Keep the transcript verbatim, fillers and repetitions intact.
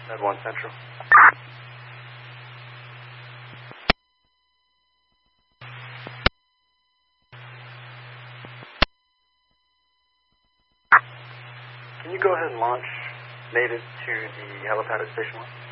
Med one Central. Can you go ahead and launch native to the helipad at Station one?